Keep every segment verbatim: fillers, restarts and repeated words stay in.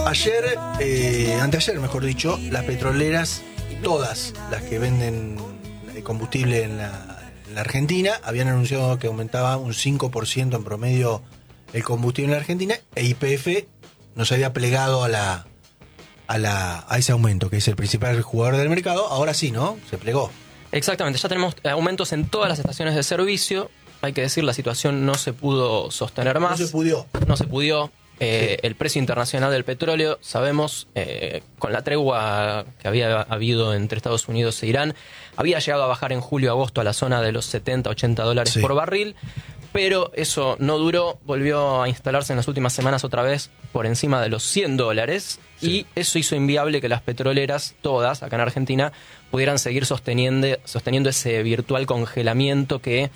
ayer, eh, anteayer mejor dicho, las petroleras, todas las que venden combustible en la, en la Argentina, habían anunciado que aumentaba un cinco por ciento en promedio el combustible en la Argentina, e Y P F nos había plegado a la a la a ese aumento, que es el principal jugador del mercado. Ahora sí, ¿no? Se plegó. Exactamente, ya tenemos aumentos en todas las estaciones de servicio. Hay que decir, la situación no se pudo sostener más. No se pudió. No se pudió. Eh, Sí. El precio internacional del petróleo, sabemos, eh, con la tregua que había habido entre Estados Unidos e Irán, había llegado a bajar en julio-agosto a la zona de los setenta, ochenta dólares Sí. por barril, pero eso no duró, volvió a instalarse en las últimas semanas otra vez por encima de los cien dólares, Sí. y eso hizo inviable que las petroleras, todas, acá en Argentina, pudieran seguir sosteniendo, sosteniendo ese virtual congelamiento que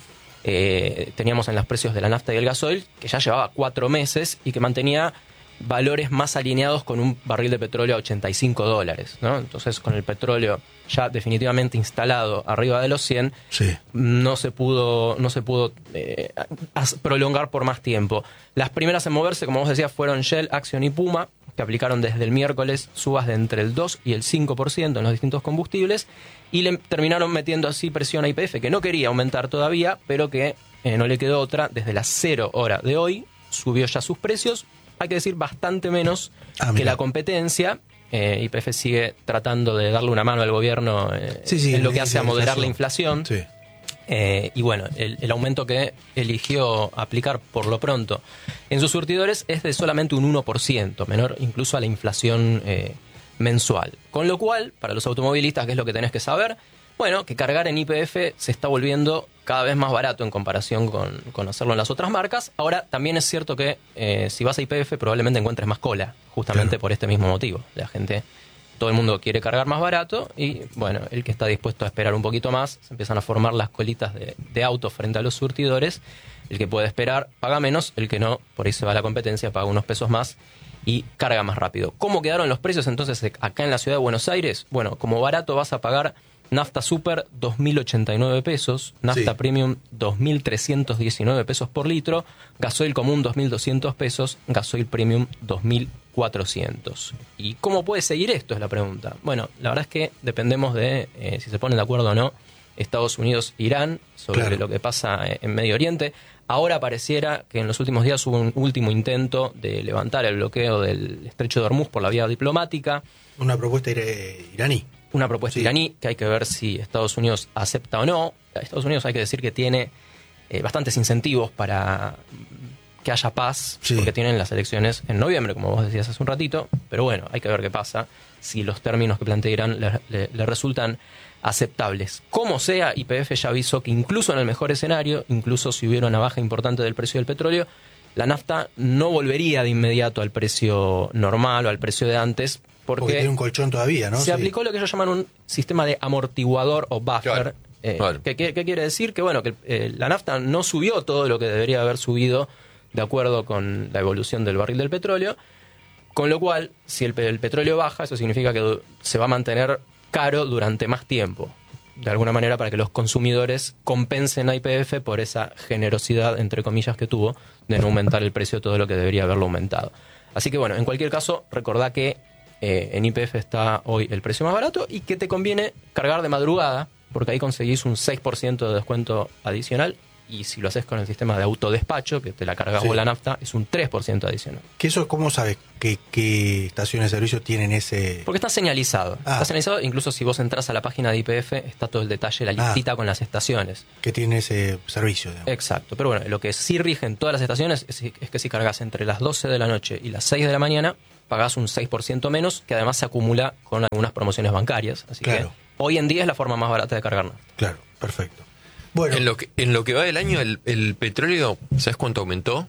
Eh, teníamos en los precios de la nafta y el gasoil, que ya llevaba cuatro meses y que mantenía valores más alineados con un barril de petróleo a ochenta y cinco dólares, ¿no? Entonces, con el petróleo ya definitivamente instalado arriba de los cien, Sí. no se pudo, no se pudo eh, as- prolongar por más tiempo. Las primeras en moverse, como vos decías, fueron Shell, Axion y Puma, que aplicaron desde el miércoles subas de entre el dos y el cinco por ciento en los distintos combustibles, y le terminaron metiendo así presión a Y P F, que no quería aumentar todavía, pero que eh, no le quedó otra. Desde las cero hora de hoy subió ya sus precios, hay que decir bastante menos Ah, que mirá. la competencia. eh, Y P F sigue tratando de darle una mano al gobierno eh, Sí, sí, en lo el que hace índice a de moderar la inflación. Sí. Eh, y bueno, el, el aumento que eligió aplicar por lo pronto en sus surtidores es de solamente un uno por ciento, menor incluso a la inflación eh, mensual. Con lo cual, para los automovilistas, ¿qué es lo que tenés que saber? Bueno, que cargar en Y P F se está volviendo cada vez más barato en comparación con, con hacerlo en las otras marcas. Ahora, también es cierto que eh, si vas a Y P F probablemente encuentres más cola, justamente Claro. por este mismo motivo. La gente... Todo el mundo quiere cargar más barato y, bueno, el que está dispuesto a esperar un poquito más, se empiezan a formar las colitas de, de autos frente a los surtidores. El que puede esperar paga menos, el que no, por ahí se va a la competencia, paga unos pesos más y carga más rápido. ¿Cómo quedaron los precios entonces acá en la ciudad de Buenos Aires? Bueno, como barato vas a pagar nafta super dos mil ochenta y nueve pesos, nafta Sí. premium dos mil trescientos diecinueve pesos por litro, gasoil común dos mil doscientos pesos, gasoil premium dos mil cuatrocientos. ¿Y cómo puede seguir esto? Es la pregunta. Bueno, la verdad es que dependemos de eh, si se ponen de acuerdo o no Estados Unidos e Irán sobre Claro. lo que pasa en Medio Oriente. Ahora pareciera que en los últimos días hubo un último intento de levantar el bloqueo del estrecho de Hormuz por la vía diplomática. Una propuesta ira- iraní. Una propuesta Sí. iraní que hay que ver si Estados Unidos acepta o no. Estados Unidos, hay que decir que tiene eh, bastantes incentivos para que haya paz, Sí. porque tienen las elecciones en noviembre, como vos decías hace un ratito. Pero bueno, hay que ver qué pasa, si los términos que plantea Irán le, le- le resultan aceptables. Como sea, Y P F ya avisó que incluso en el mejor escenario, incluso si hubiera una baja importante del precio del petróleo, la nafta no volvería de inmediato al precio normal o al precio de antes, Porque, porque tiene un colchón todavía, ¿no? se Sí. aplicó lo que ellos llaman un sistema de amortiguador o buffer. Claro, eh, claro. ¿qué, qué, qué quiere decir? Que bueno, que eh, la nafta no subió todo lo que debería haber subido de acuerdo con la evolución del barril del petróleo, con lo cual, si el, pe- el petróleo baja, eso significa que du- se va a mantener caro durante más tiempo, de alguna manera, para que los consumidores compensen a Y P F por esa generosidad, entre comillas, que tuvo de no aumentar el precio todo lo que debería haberlo aumentado. Así que bueno, en cualquier caso, recordá que eh, en Y P F está hoy el precio más barato y que te conviene cargar de madrugada, porque ahí conseguís un seis por ciento de descuento adicional, y si lo haces con el sistema de autodespacho, que te la cargas Sí. vos la nafta, es un tres por ciento adicional. ¿Qué eso, ¿Cómo sabes que, qué estaciones de servicio tienen ese...? Porque está señalizado. Ah. Está señalizado, incluso si vos entras a la página de Y P F, está todo el detalle, la Ah. listita con las estaciones. que tiene ese servicio, digamos. Exacto. Pero bueno, lo que sí rige en todas las estaciones es, es que si cargas entre las doce de la noche y las seis de la mañana, pagás un seis por ciento menos, que además se acumula con algunas promociones bancarias. Así Claro. que hoy en día es la forma más barata de cargar nafta. Claro, perfecto. Bueno, En lo que, en lo que va del año, el, el petróleo, ¿sabes cuánto aumentó?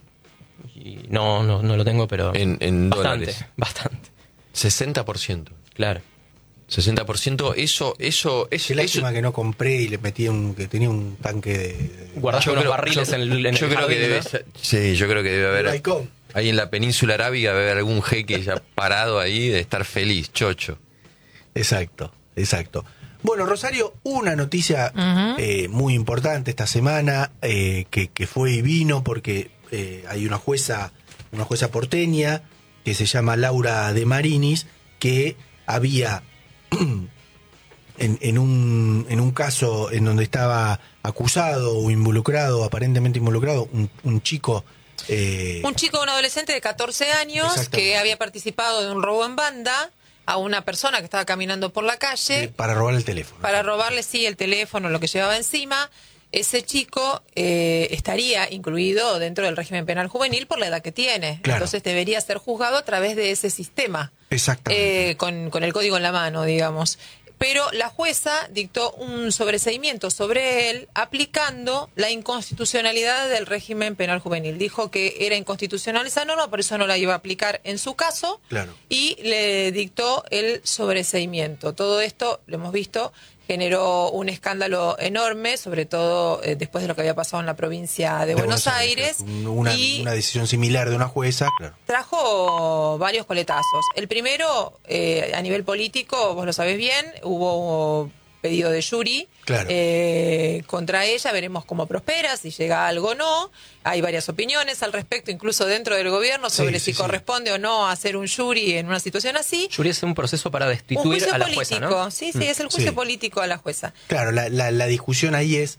Y no, no, no lo tengo, pero En, en bastante, dólares. bastante. sesenta por ciento. Claro. sesenta por ciento, eso, eso, eso, qué lástima eso- que no compré y le metí un... que tenía un tanque de... de- Guardaste unos barriles yo- en el, en yo el creo que jardín, debe ¿no? ser- sí, yo creo que debe de haber balcón. ahí en la península arábiga debe haber algún jeque ya parado ahí de estar feliz, chocho. Exacto, exacto. Bueno, Rosario, una noticia Ujú. eh, muy importante esta semana eh, que, que fue y vino porque eh, hay una jueza, una jueza porteña que se llama Laura de Marinis, que había en, en, un, en un caso en donde estaba acusado o involucrado, aparentemente involucrado, un, un chico... Eh, un chico, un adolescente de catorce años que había participado de un robo en banda a una persona que estaba caminando por la calle. Eh, para robar el teléfono. Para robarle, sí, el teléfono, lo que llevaba encima. Ese chico eh, estaría incluido dentro del régimen penal juvenil por la edad que tiene. Claro. Entonces debería ser juzgado a través de ese sistema. Exactamente. Eh, con, con el código en la mano, digamos. Pero la jueza dictó un sobreseimiento sobre él aplicando la inconstitucionalidad del régimen penal juvenil. Dijo que era inconstitucional esa norma, por eso no la iba a aplicar en su caso. Claro. Y le dictó el sobreseimiento. Todo esto, lo hemos visto, generó un escándalo enorme, sobre todo eh, después de lo que había pasado en la provincia de, de Buenos, Buenos Aires. Aires una, y una decisión similar de una jueza, claro. Trajo varios coletazos. El primero, eh, a nivel político, vos lo sabés bien, hubo pedido de jury claro. eh, contra ella, veremos cómo prospera, si llega algo o no. Hay varias opiniones al respecto, incluso dentro del gobierno, sobre sí, si sí, corresponde sí. o no hacer un jury en una situación así. Jury es un proceso para destituir a la político. jueza, ¿no? Sí, sí, es el juicio sí. político a la jueza. Claro, la, la, la discusión ahí es,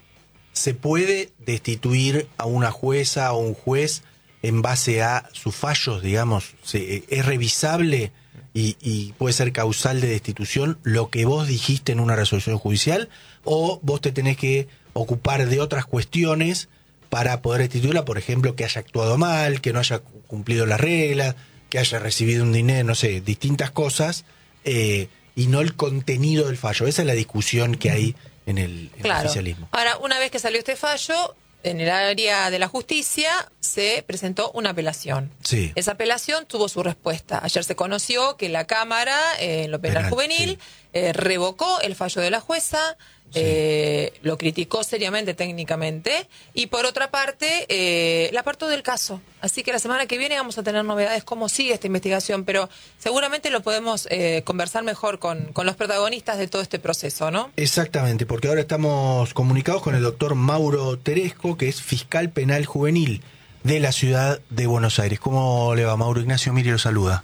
¿se puede destituir a una jueza o un juez en base a sus fallos, digamos? ¿Se, ¿Es revisable y, y puede ser causal de destitución lo que vos dijiste en una resolución judicial? ¿O vos te tenés que ocupar de otras cuestiones para poder destituirla? Por ejemplo, que haya actuado mal, que no haya cumplido las reglas, que haya recibido un dinero, no sé, distintas cosas, eh, y no el contenido del fallo. Esa es la discusión que hay en el, en claro. el oficialismo. Ahora, una vez que salió este fallo, en el área de la justicia se presentó una apelación. Sí. Esa apelación tuvo su respuesta. Ayer se conoció que la Cámara, eh, en lo penal, penal juvenil, sí. eh, revocó el fallo de la jueza, sí. eh, lo criticó seriamente técnicamente, y por otra parte, eh, la apartó del caso. Así que la semana que viene vamos a tener novedades cómo sigue esta investigación, pero seguramente lo podemos eh, conversar mejor con, con los protagonistas de todo este proceso, ¿no? Exactamente, porque ahora estamos comunicados con el doctor Mauro Teresco, que es fiscal penal juvenil de la ciudad de Buenos Aires. ¿Cómo le va, Mauro? Ignacio Miri lo saluda.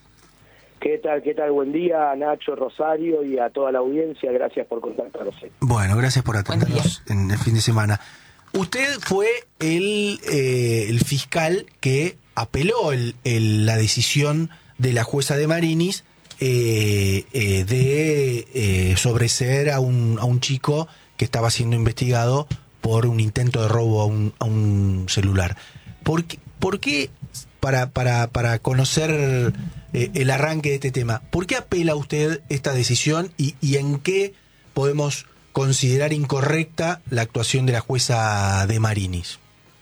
¿Qué tal? ¿Qué tal? Buen día a Nacho, Rosario y a toda la audiencia. Gracias por contactarnos. Bueno, gracias por atendernos en el fin de semana. Usted fue el, eh, el fiscal que apeló el, el, la decisión de la jueza de Marinis eh, eh, de eh, sobreseer a un, a un chico que estaba siendo investigado por un intento de robo a un, a un celular. ¿Por qué, por qué para, para, para conocer eh, el arranque de este tema, por qué apela usted esta decisión y, y en qué podemos considerar incorrecta la actuación de la jueza de Marinis?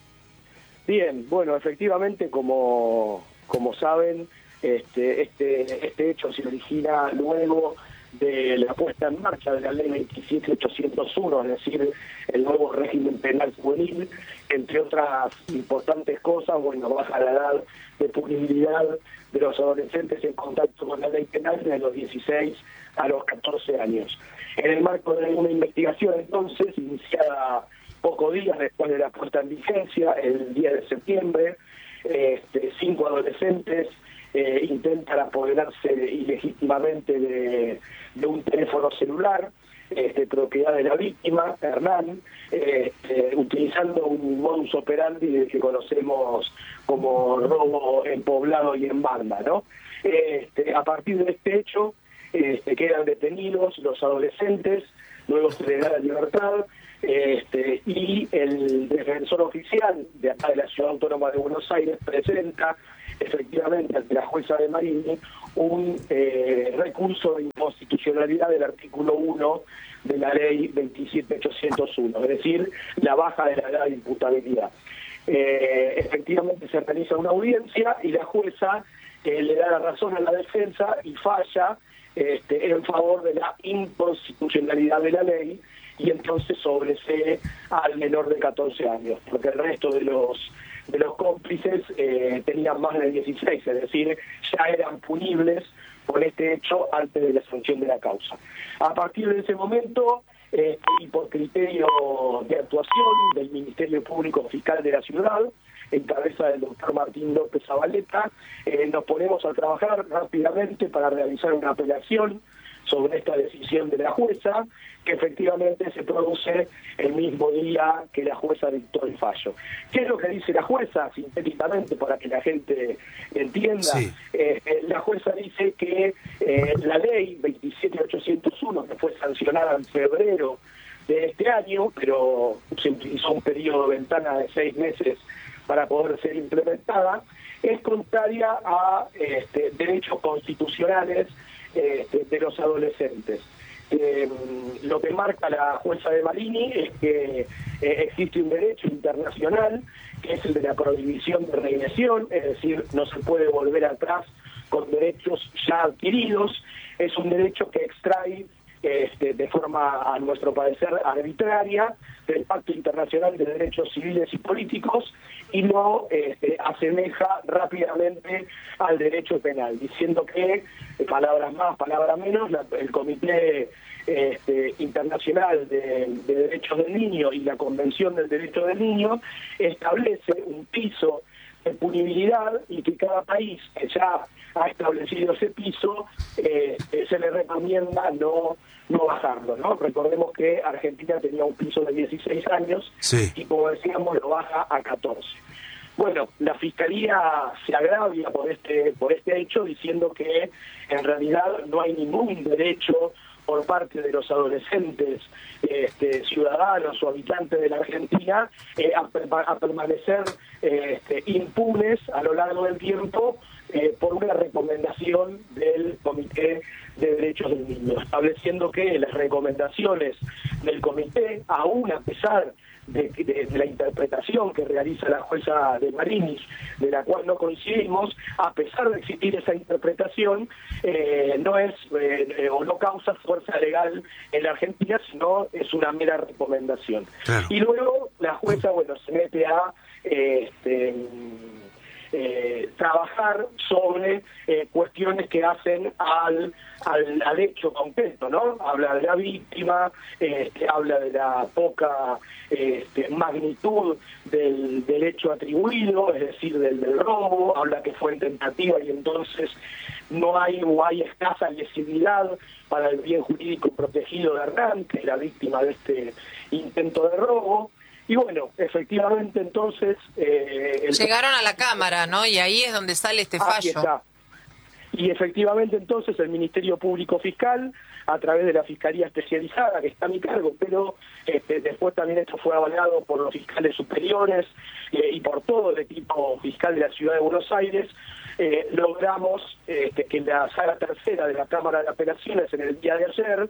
Bien, bueno, efectivamente, como, como saben, este, este, este hecho se origina luego de la puesta en marcha de la ley veintisiete mil ochocientos uno, es decir, el nuevo régimen penal juvenil, entre otras importantes cosas, bueno, baja la edad de punibilidad de los adolescentes en contacto con la ley penal de los dieciséis a los catorce años. En el marco de una investigación, entonces, iniciada pocos días después de la puesta en vigencia, el diez de septiembre, este, cinco adolescentes eh, intentan apoderarse ilegítimamente de, de un teléfono celular, este, propiedad de la víctima, Hernán, este, utilizando un modus operandi que conocemos como robo en poblado y en banda, ¿no? Este, a partir de este hecho, este, quedan detenidos los adolescentes, luego se les da la libertad, este, y el defensor oficial de acá de la Ciudad Autónoma de Buenos Aires presenta efectivamente ante la jueza de Marinis un eh, recurso de inconstitucionalidad del artículo uno de la ley veintisiete mil ochocientos uno, es decir, la baja de la edad de imputabilidad. Eh, efectivamente se realiza una audiencia y la jueza eh, le da la razón a la defensa y falla este, en favor de la inconstitucionalidad de la ley, y entonces sobresee al menor de catorce años, porque el resto de los de los cómplices eh, tenían más de dieciséis, es decir, ya eran punibles por este hecho antes de la sanción de la causa. A partir de ese momento, eh, y por criterio de actuación del Ministerio Público Fiscal de la Ciudad, en cabeza del doctor Martín López Zabaleta, eh, nos ponemos a trabajar rápidamente para realizar una apelación sobre esta decisión de la jueza, que efectivamente se produce el mismo día que la jueza dictó el fallo. ¿Qué es lo que dice la jueza? Sintéticamente, para que la gente entienda, sí. eh, la jueza dice que eh, la ley veintisiete mil ochocientos uno, que fue sancionada en febrero de este año, pero se utilizó un periodo de ventana de seis meses para poder ser implementada, es contraria a este, derechos constitucionales este, de los adolescentes. Eh, lo que marca la jueza de Marini es que eh, existe un derecho internacional, que es el de la prohibición de regresión, es decir, no se puede volver atrás con derechos ya adquiridos. Es un derecho que extrae Este, de forma, a nuestro parecer, arbitraria del Pacto Internacional de Derechos Civiles y Políticos y lo este, asemeja rápidamente al derecho penal, diciendo que, palabras más, palabras menos, la, el Comité este, Internacional de, de Derechos del Niño y la Convención del Derecho del Niño establece un piso de punibilidad y que cada país que ya ha establecido ese piso eh, se le recomienda no no bajarlo, ¿no? Recordemos que Argentina tenía un piso de dieciséis años sí. y, como decíamos, lo baja a catorce. Bueno, la Fiscalía se agravia por este por este hecho, diciendo que en realidad no hay ningún derecho por parte de los adolescentes, este, ciudadanos o habitantes de la Argentina eh, a, a permanecer eh, este, impunes a lo largo del tiempo eh, por una recomendación del Comité de Derechos del Niño, estableciendo que las recomendaciones del comité, aún a pesar de, de, de la interpretación que realiza la jueza de Marinis, de la cual no coincidimos, a pesar de existir esa interpretación, eh, no es eh, o no causa fuerza legal en la Argentina, sino es una mera recomendación. Claro. Y luego la jueza, bueno, se mete a eh, este, Eh, trabajar sobre eh, cuestiones que hacen al, al, al hecho concreto, ¿no? Habla de la víctima, este, habla de la poca este, magnitud del, del hecho atribuido, es decir, del, del robo, habla que fue en tentativa y entonces no hay o hay escasa lesividad para el bien jurídico protegido de Hernán, que es la víctima de este intento de robo. Y bueno, efectivamente entonces... Eh, el... Llegaron a la Cámara, ¿no? Y ahí es donde sale este fallo. Aquí está. Y efectivamente entonces el Ministerio Público Fiscal, a través de la Fiscalía Especializada, que está a mi cargo, pero este, después también esto fue avalado por los fiscales superiores eh, y por todo el equipo fiscal de la Ciudad de Buenos Aires, eh, logramos este, que la sala tercera de la Cámara de Apelaciones en el día de ayer,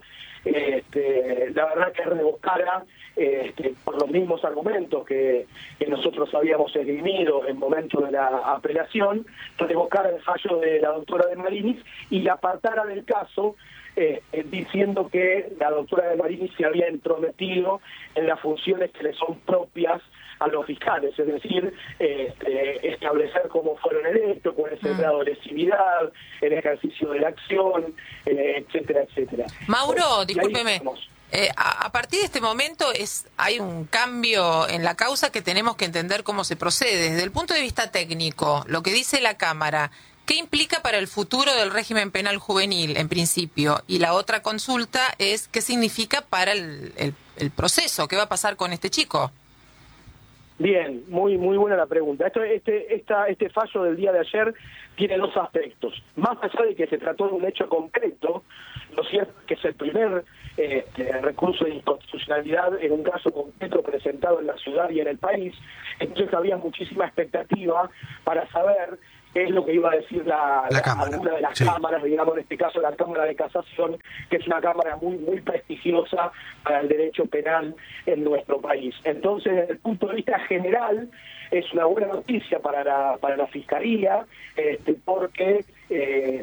este, la verdad que revocara este, por los mismos argumentos que, que nosotros habíamos esgrimido en momento de la apelación, revocara el fallo de la doctora de Marinis y la apartara del caso, eh, eh, diciendo que la doctora de Marinis se había entrometido en las funciones que le son propias a los fiscales, es decir, este, establecer cómo fueron electos, cuál es el mm. grado de lesividad, el ejercicio de la acción, eh, etcétera, etcétera. Mauro, pues, discúlpeme, eh, a, a partir de este momento es hay un cambio en la causa que tenemos que entender cómo se procede. Desde el punto de vista técnico, lo que dice la Cámara, ¿qué implica para el futuro del régimen penal juvenil, en principio? Y la otra consulta es, ¿qué significa para el, el, el proceso? ¿Qué va a pasar con este chico? Bien, muy muy buena la pregunta. Esto, este, esta, este fallo del día de ayer tiene dos aspectos. Más allá de que se trató de un hecho concreto, lo cierto es que es el primer este, recurso de inconstitucionalidad en un caso concreto presentado en la ciudad y en el país. Entonces había muchísima expectativa para saber qué es lo que iba a decir la, la la, cámara, alguna de las sí. cámaras, digamos en este caso la Cámara de Casación, que es una cámara muy muy prestigiosa para el derecho penal en nuestro país. Entonces, desde el punto de vista general, es una buena noticia para la, para la Fiscalía, este, porque eh,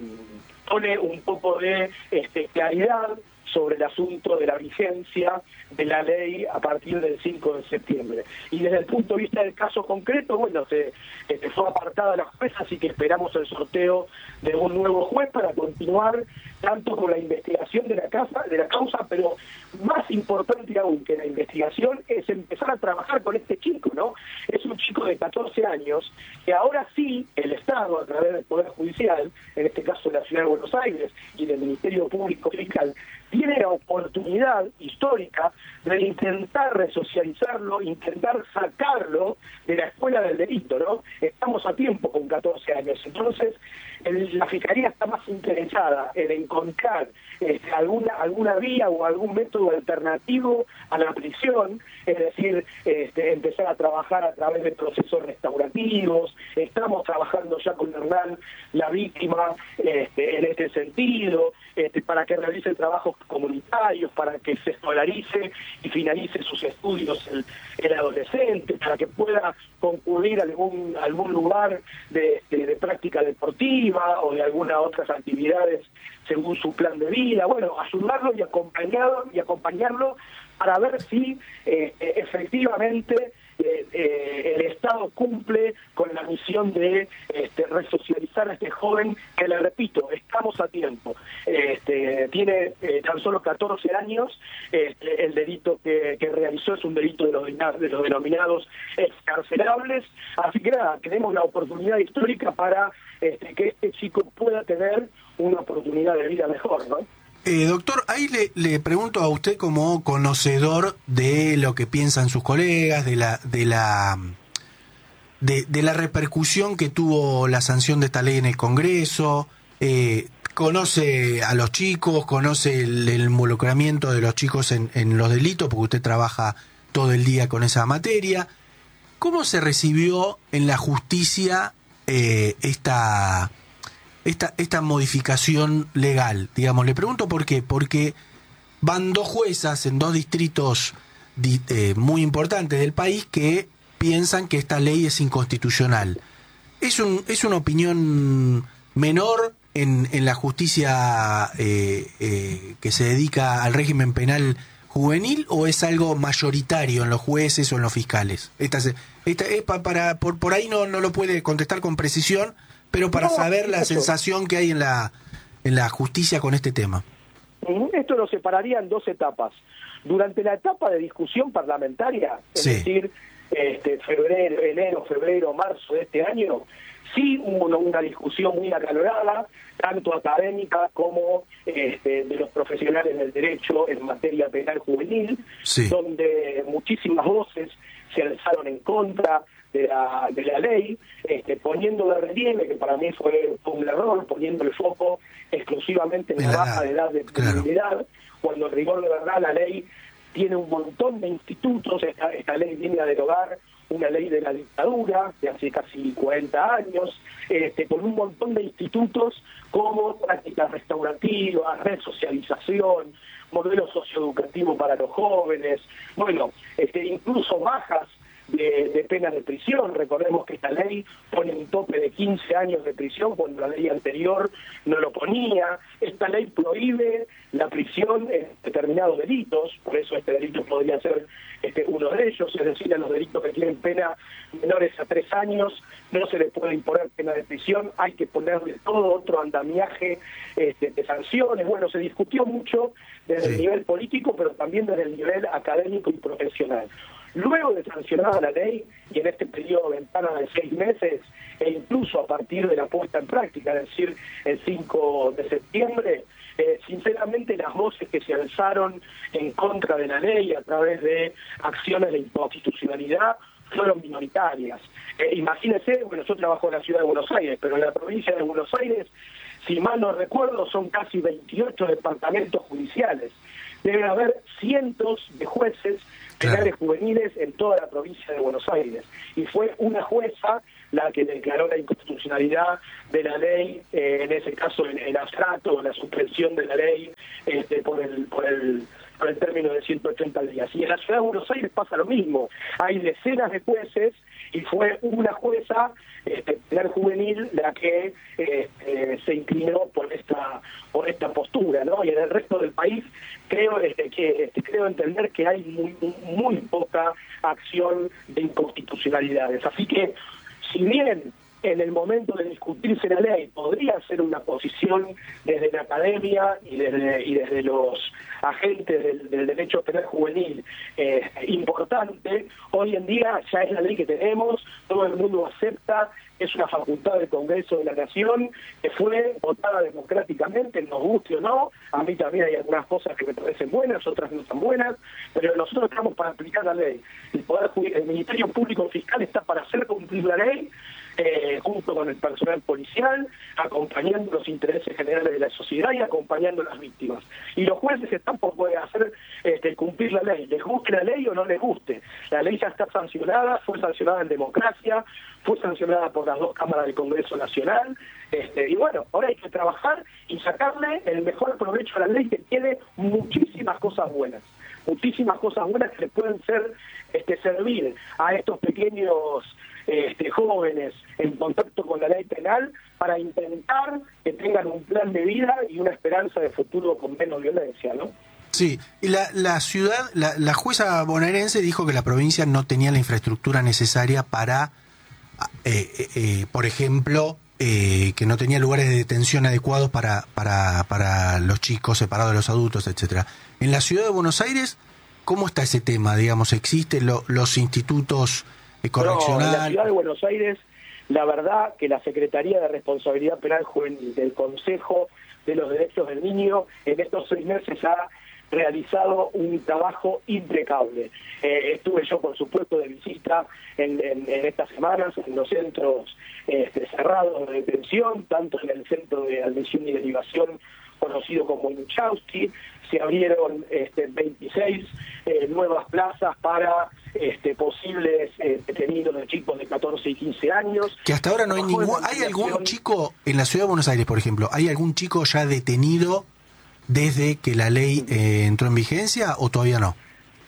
pone un poco de este, claridad sobre el asunto de la vigencia de la ley a partir del cinco de septiembre. Y desde el punto de vista del caso concreto, bueno, se este, fue apartada la jueza, así que esperamos el sorteo de un nuevo juez para continuar tanto con la investigación de la casa, de la causa, pero más importante aún que la investigación es empezar a trabajar con este chico, ¿no? Es un chico de catorce años que ahora sí el Estado, a través del Poder Judicial, en este caso de la Ciudad de Buenos Aires y del Ministerio Público Fiscal, tiene la oportunidad histórica de intentar resocializarlo, intentar sacarlo de la escuela del delito, ¿no? Estamos a tiempo con catorce años, entonces el, la Fiscalía está más interesada en encontrar este, alguna alguna vía o algún método alternativo a la prisión, es decir, este, empezar a trabajar a través de procesos restaurativos. Estamos trabajando ya con Hernán, la víctima, este, en este sentido, este, para que realice trabajos comunitarios, para que se escolarice y finalice sus estudios el, el adolescente, para que pueda concurrir a algún, algún lugar de, de, de práctica deportiva o de algunas otras actividades según su plan de vida. Bueno, ayudarlo y acompañarlo, y acompañarlo para ver si eh, efectivamente eh, eh, el Estado cumple con la misión de este, resocializar a este joven, que le repito, estamos a tiempo. Este, tiene eh, tan solo catorce años, este, el delito que, que realizó es un delito de los, de los denominados excarcelables, así que nada, tenemos la oportunidad histórica para este, que este chico pueda tener una oportunidad de vida mejor, ¿no? Eh, doctor, ahí le, le pregunto a usted como conocedor de lo que piensan sus colegas, de la de la de, de la repercusión que tuvo la sanción de esta ley en el Congreso, eh, conoce a los chicos, conoce el, el involucramiento de los chicos en, en los delitos, porque usted trabaja todo el día con esa materia. ¿Cómo se recibió en la justicia eh, esta... Esta, esta modificación legal? Digamos, le pregunto por qué, porque van dos juezas en dos distritos di, eh, muy importantes del país que piensan que esta ley es inconstitucional. ¿Es, un, es una opinión menor en, en la justicia eh, eh, que se dedica al régimen penal juvenil, o es algo mayoritario en los jueces o en los fiscales? Esta, esta, es pa, para, por, por ahí no, no lo puede contestar con precisión, pero para no, saber la eso. sensación que hay en la en la justicia con este tema. Esto lo separaría en dos etapas. Durante la etapa de discusión parlamentaria, es Sí. decir, este, febrero, enero, febrero, marzo de este año, sí hubo una, una discusión muy acalorada, tanto académica como este, de los profesionales del derecho en materia penal juvenil, Sí. donde muchísimas voces se alzaron en contra de la, de la ley, este, poniendo de relieve, que para mí fue, fue un error, poniendo el foco exclusivamente en la baja de edad de punibilidad, claro. Cuando en rigor de verdad la ley tiene un montón de institutos. Esta, esta ley viene a derogar una ley de la dictadura de hace casi cuarenta años, este, con un montón de institutos como prácticas restaurativas, resocialización, modelo socioeducativo para los jóvenes, bueno, este, incluso bajas De, de penas de prisión. Recordemos que esta ley pone un tope de quince años de prisión cuando la ley anterior no lo ponía. Esta ley prohíbe la prisión en determinados delitos, por eso este delito podría ser este, uno de ellos, es decir, a los delitos que tienen pena menores a tres años no se les puede imponer pena de prisión, hay que ponerle todo otro andamiaje este, de sanciones. Bueno, se discutió mucho desde sí. el nivel político, pero también desde el nivel académico y profesional. Luego de sancionada la ley, y en este periodo de ventana de seis meses, e incluso a partir de la puesta en práctica, es decir, el cinco de septiembre, eh, sinceramente las voces que se alzaron en contra de la ley a través de acciones de inconstitucionalidad fueron minoritarias. Eh, imagínense, bueno, yo trabajo en la ciudad de Buenos Aires, pero en la provincia de Buenos Aires, si mal no recuerdo, son casi veintiocho departamentos judiciales. Debe haber cientos de jueces penales claro. juveniles en toda la provincia de Buenos Aires. Y fue una jueza la que declaró la inconstitucionalidad de la ley, eh, en ese caso en, en abstracto, la suspensión de la ley este, por el por el por el término de ciento ochenta días. Y en la ciudad de Buenos Aires pasa lo mismo. Hay decenas de jueces y fue una jueza este, penal juvenil la que este, se inclinó por esta por esta postura, ¿no? Y en el resto del país creo este, que este, creo entender que hay muy, muy poca acción de inconstitucionalidades. Así que, si bien en el momento de discutirse la ley podría ser una posición desde la academia y desde, y desde los agentes del, del derecho penal juvenil eh, importante. Hoy en día ya es la ley que tenemos, todo el mundo acepta, es una facultad del Congreso de la Nación que fue votada democráticamente, nos guste o no. A mí también hay algunas cosas que me parecen buenas, otras no tan buenas, pero nosotros estamos para aplicar la ley. El Poder el Ministerio Público Fiscal está para hacer cumplir la ley, Eh, junto con el personal policial, acompañando los intereses generales de la sociedad y acompañando a las víctimas. Y los jueces están por poder hacer este, cumplir la ley, les guste la ley o no les guste. La ley ya está sancionada, fue sancionada en democracia, fue sancionada por las dos cámaras del Congreso Nacional, este, y bueno, ahora hay que trabajar y sacarle el mejor provecho a la ley, que tiene muchísimas cosas buenas. muchísimas cosas buenas que le pueden ser este, servir a estos pequeños este, jóvenes en contacto con la ley penal para intentar que tengan un plan de vida y una esperanza de futuro con menos violencia, ¿no? Sí, y la, la ciudad, la, la jueza bonaerense dijo que la provincia no tenía la infraestructura necesaria para, eh, eh, por ejemplo, eh, que no tenía lugares de detención adecuados para, para, para los chicos separados de los adultos, etcétera. En la ciudad de Buenos Aires, ¿cómo está ese tema? Digamos, ¿existen lo, los institutos eh, correccionales? No, en la ciudad de Buenos Aires, la verdad que la Secretaría de Responsabilidad Penal Juvenil del Consejo de los Derechos del Niño en estos seis meses ha realizado un trabajo impecable. Eh, estuve yo, por supuesto, de visita en, en, en estas semanas en los centros este, cerrados de detención, tanto en el centro de admisión y derivación conocido como Inchausti. Se abrieron este, veintiséis eh, nuevas plazas para este, posibles eh, detenidos de chicos de catorce y quince años. Que hasta ahora no hay ningún... ¿Hay algún chico en la ciudad de Buenos Aires, por ejemplo, hay algún chico ya detenido desde que la ley eh, entró en vigencia o todavía no?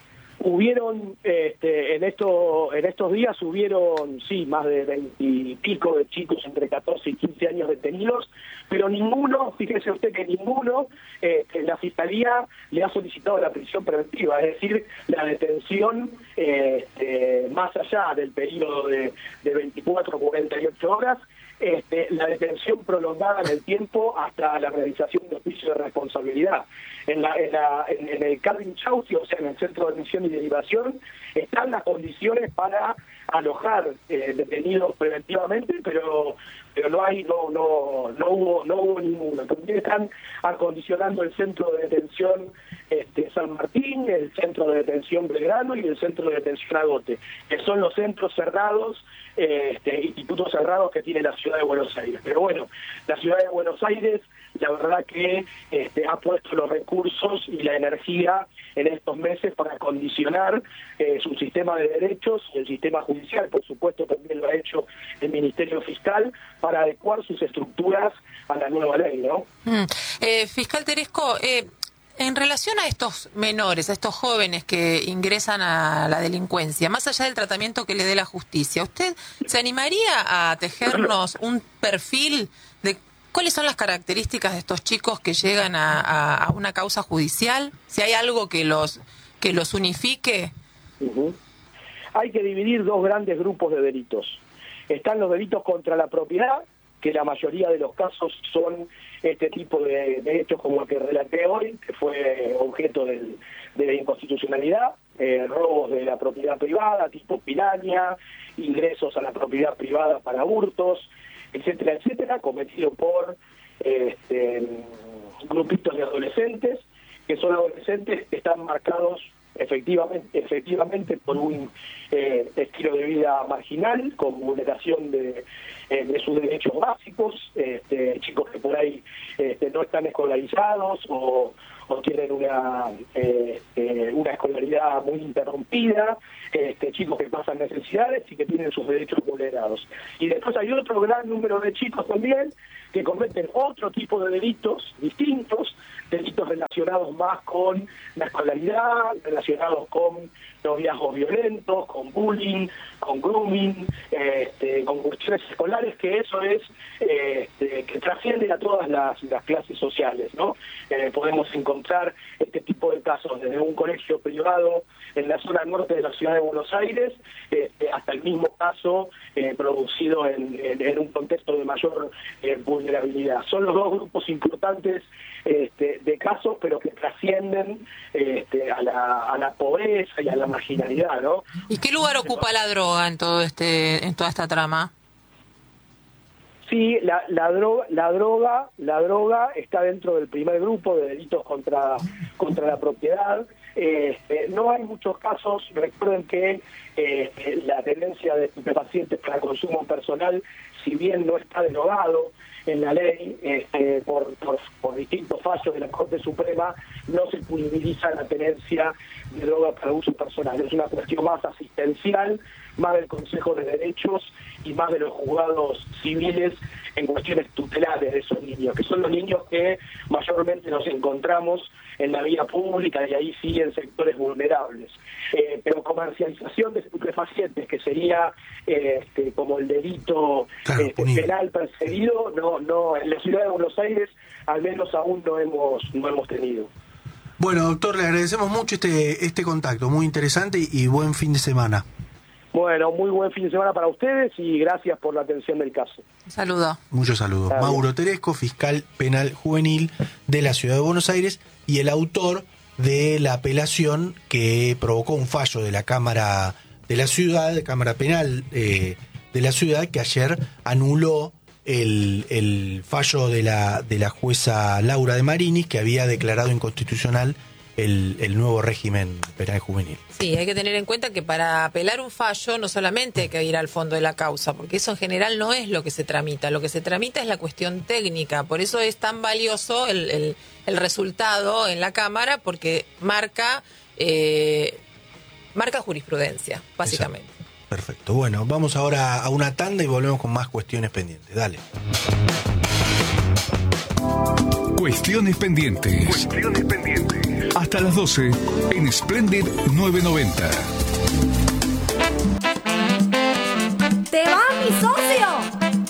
Hubieron, este, en, esto, en estos días hubieron, sí, más de veintipico de chicos entre catorce y quince años detenidos, pero ninguno, fíjese usted que ninguno, eh, la Fiscalía le ha solicitado la prisión preventiva, es decir, la detención eh, este, más allá del periodo de, de veinticuatro a cuarenta y ocho horas, Este, la detención prolongada en el tiempo hasta la realización de oficio de responsabilidad. En, la, en, la, en, en el Calvin Chausti, o sea, en el Centro de Admisión y Derivación, están las condiciones para alojar eh, detenidos preventivamente, pero pero no hay no no no hubo no hubo ninguno. También están acondicionando el Centro de Detención este, San Martín, el Centro de Detención Belgrano y el Centro de Detención Agote, que son los centros cerrados, eh, este, institutos cerrados que tiene la ciudad de Buenos Aires. Pero bueno, la ciudad de Buenos Aires, la verdad que este, ha puesto los recursos y la energía en estos meses para condicionar eh, su sistema de derechos y el sistema judicial, por supuesto también lo ha hecho el Ministerio Fiscal, para adecuar sus estructuras a la nueva ley, ¿no? Mm. Eh, Fiscal Teresco, eh, en relación a estos menores, a estos jóvenes que ingresan a la delincuencia, más allá del tratamiento que le dé la justicia, ¿usted se animaría a tejernos un perfil de cuáles son las características de estos chicos que llegan a, a, a una causa judicial? Si hay algo que los que los unifique. Uh-huh. Hay que dividir dos grandes grupos de delitos. Están los delitos contra la propiedad, que la mayoría de los casos son este tipo de, de hechos como el que relaté hoy, que fue objeto del, de la inconstitucionalidad, eh, robos de la propiedad privada, tipo piraña, ingresos a la propiedad privada para hurtos, etcétera, etcétera, cometido por este, grupitos de adolescentes, que son adolescentes que están marcados efectivamente efectivamente por un eh, estilo de vida marginal, con vulneración de, eh, de sus derechos básicos, este, chicos que por ahí este, no están escolarizados o, o tienen una eh, eh, una escolaridad muy interrumpida, este, chicos que pasan necesidades y que tienen sus derechos vulnerados. Y después hay otro gran número de chicos también que cometen otro tipo de delitos distintos, delitos relacionados más con la escolaridad, relacionados con noviazgos violentos, con bullying, con grooming, este, con cuestiones escolares, que eso es este, que trasciende a todas las, las clases sociales, ¿no? Eh, podemos encontrar este tipo de casos desde un colegio privado en la zona norte de la ciudad de Buenos Aires este, hasta el mismo caso eh, producido en, en, en un contexto de mayor eh, vulnerabilidad. Son los dos grupos importantes este, de casos, pero que trascienden este, a, la, a la pobreza y a la marginalidad, ¿no? ¿Y qué lugar ocupa la droga en todo este, en toda esta trama? Sí, la, la droga, la droga, la droga está dentro del primer grupo de delitos contra contra la propiedad. Este, no hay muchos casos. Recuerden que eh, la tenencia de estupefacientes para consumo personal, si bien no está derogado en la ley este, por, por, por distintos fallos de la Corte Suprema, no se punibiliza la tenencia de droga para uso personal. Es una cuestión más asistencial, más del Consejo de Derechos y más de los juzgados civiles en cuestiones tutelares de esos niños, que son los niños que mayormente nos encontramos en la vía pública y ahí sí en sectores vulnerables. Eh, pero comercialización de estupefacientes, que sería eh, este, como el delito claro, este, penal perseguido, no, no, en la ciudad de Buenos Aires al menos aún no hemos, no hemos tenido. Bueno, doctor, le agradecemos mucho este, este contacto, muy interesante y, y buen fin de semana. Bueno, muy buen fin de semana para ustedes y gracias por la atención del caso. Saludo. Muchos saludos. Gracias. Mauro Teresco, fiscal penal juvenil de la Ciudad de Buenos Aires y el autor de la apelación que provocó un fallo de la Cámara de la Ciudad, de Cámara Penal eh, de la Ciudad, que ayer anuló el, el fallo de la, de la jueza Laura de Marinis, que había declarado inconstitucional el, el nuevo régimen penal juvenil. Sí, hay que tener en cuenta que para apelar un fallo no solamente hay que ir al fondo de la causa, porque eso en general no es lo que se tramita. Lo que se tramita es la cuestión técnica. Por eso es tan valioso el, el, el resultado en la Cámara, porque marca, eh, marca jurisprudencia, básicamente. Exacto. Perfecto. Bueno, vamos ahora a una tanda y volvemos con más cuestiones pendientes. Dale. Cuestiones pendientes. Cuestiones pendientes. Hasta las doce en Splendid novecientos noventa. ¡Te va, mi socio!